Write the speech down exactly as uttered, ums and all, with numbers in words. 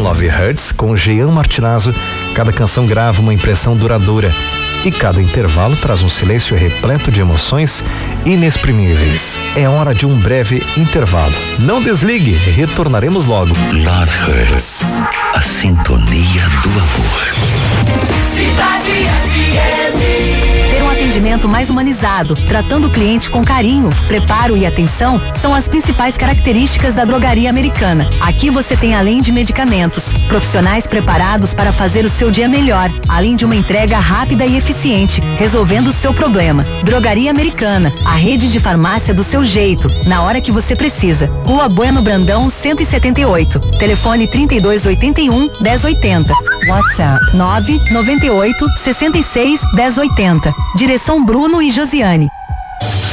Love Hurts, com Jean Martinazzo, cada canção grava uma impressão duradoura e cada intervalo traz um silêncio repleto de emoções inexprimíveis. É hora de um breve intervalo. Não desligue, retornaremos logo. Love Hurts, a sintonia do amor. Cidade F M. Ter um atendimento mais humanizado, tratando o cliente com carinho, preparo e atenção são as principais características da Drogaria Americana. Aqui você tem, além de medicamentos, profissionais preparados para fazer o seu dia melhor, além de uma entrega rápida e eficiente, resolvendo o seu problema. Drogaria Americana, a rede de farmácia do seu jeito, na hora que você precisa. Rua Bueno Brandão, cento e setenta e oito. Telefone trinta e dois oitenta e um, dez oitenta. WhatsApp nove nove oito, sessenta e seis, dez oitenta. Direção Bruno e Josiane.